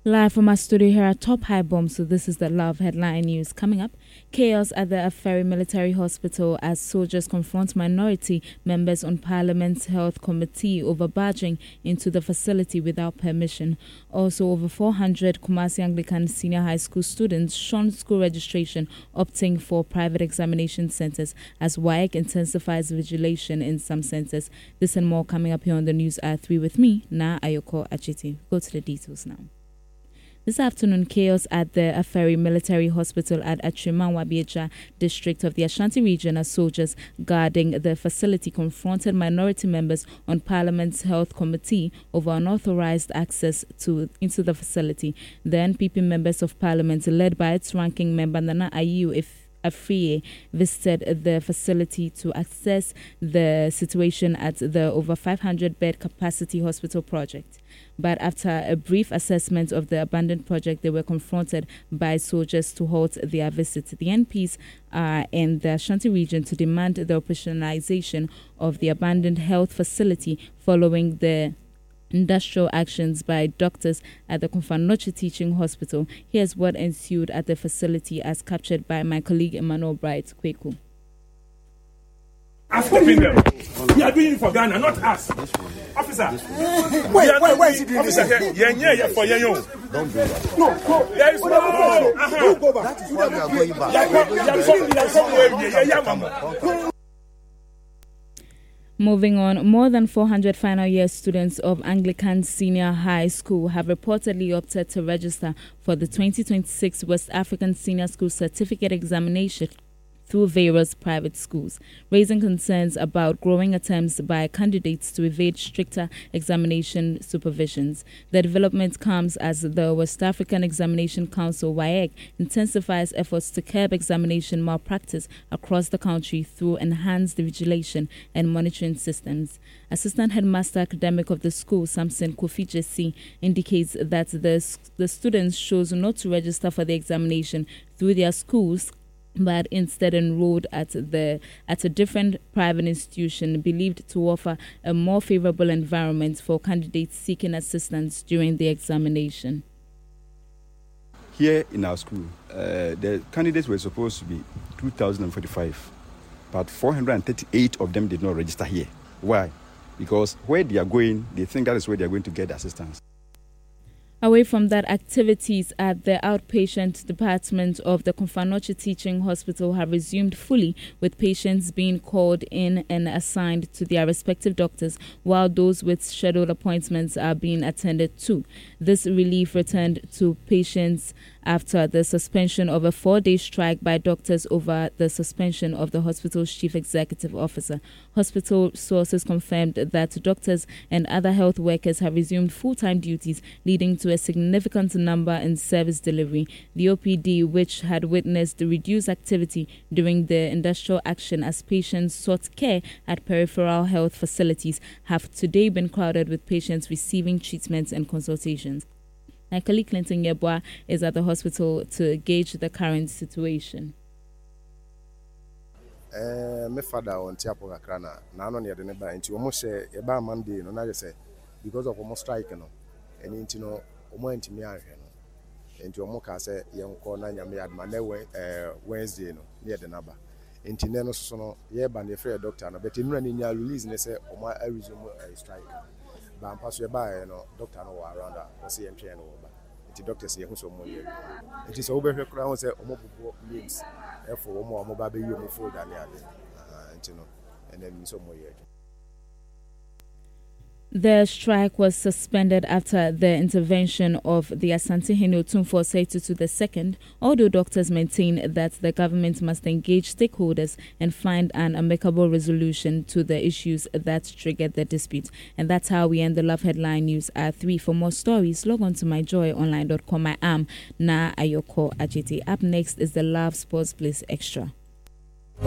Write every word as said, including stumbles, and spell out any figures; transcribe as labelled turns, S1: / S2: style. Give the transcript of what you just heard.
S1: Live from our studio here at Top High Bomb, so this is the Love Headline News. Coming up, chaos at the Aferi Military Hospital as soldiers confront minority members on Parliament's Health Committee over barging into the facility without permission. Also, over four hundred Kumasi Anglican Senior High School students shun school registration, opting for private examination centers as W A E C intensifies vigilation in some centers. This and more coming up here on the News at three with me, Na Ayoko Achiti. Go to the details now. This afternoon, chaos at the Aferi Military Hospital at Achimanwabiecha district of the Ashanti region as soldiers guarding the facility confronted minority members on Parliament's Health Committee over unauthorized access to into the facility. The N P P members of Parliament, led by its ranking member Nana Ayu if Afriye, visited the facility to assess the situation at the over five hundred bed capacity hospital project. But after a brief assessment of the abandoned project, they were confronted by soldiers to halt their visit. The N Ps are in the Ashanti region to demand the operationalization of the abandoned health facility following the industrial actions by doctors at the Konfanoche Teaching Hospital. Here's what ensued at the facility as captured by my colleague Emmanuel Bright Kweku.
S2: I'm stopping them. We are doing it for Ghana, not us. Officer.
S3: Wait, wait, wait, is it doing
S2: Officer,
S3: this?
S2: yeah, yeah, yeah, for yeah, yo.
S3: Don't go back. No, go.
S2: There is no.
S3: Uh-huh. Don't go back. That is why we are going back.
S2: Yeah, yeah, yeah, yeah, yeah, mama.
S1: Moving on, more than four hundred final year students of Anglican Senior High School have reportedly opted to register for the twenty twenty-six West African Senior School Certificate Examination through various private schools, raising concerns about growing attempts by candidates to evade stricter examination supervisions. The development comes as the West African Examination Council, W A E C, intensifies efforts to curb examination malpractice across the country through enhanced vigilation and monitoring systems. Assistant Headmaster Academic of the school, Samson Kofi Jesse, indicates that the, the students chose not to register for the examination through their schools, but instead enrolled at the at a different private institution believed to offer a more favorable environment for candidates seeking assistance during the examination.
S4: Here in our school, uh, the candidates were supposed to be two thousand forty-five, but four hundred thirty-eight of them did not register here. Why? Because where they are going, they think that is where they are going to get assistance.
S1: Away from that, activities at the outpatient department of the Konfanoche Teaching Hospital have resumed fully, with patients being called in and assigned to their respective doctors, while those with scheduled appointments are being attended to. This relief returned to patients after the suspension of a four-day strike by doctors over the suspension of the hospital's chief executive officer. Hospital sources confirmed that doctors and other health workers have resumed full-time duties, leading to a significant number in service delivery. The O P D, which had witnessed the reduced activity during the industrial action as patients sought care at peripheral health facilities, have today been crowded with patients receiving treatments and consultations. My colleague Clinton Yeboah is at the hospital to gauge the current situation.
S3: Eh, my father on Tiapo Krana, Nano near the neighbor, and you almost say about Monday, no, I say, because of almost striking, and into no, almost me, and to Moka say, young corner, Yami at Monday, Wednesday, near the number. And Tineno Sono, yeah, but the fair doctor, but in running your release, and they say, oh, my, I resume a strike. But I'm passing by, you know, doctor no around that, or see him train over. The doctor say, who's so more. It is over here, crown say, Omobo names, therefore, more mobile, you move forward than the other, and you know, and then so more.
S1: The strike was suspended after the intervention of the Asante Hene Otumfuo Osei Tutu the second, although doctors maintain that the government must engage stakeholders and find an amicable resolution to the issues that triggered the dispute. And that's how we end the Love Headline News at three. For more stories, log on to my joy online dot com. I am Na Ayoko Ajiti. Up next is the Love Sports Bliss Extra.